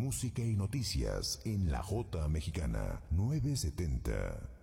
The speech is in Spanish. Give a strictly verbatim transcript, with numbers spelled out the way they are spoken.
música y noticias en La Jota Mexicana nueve setenta.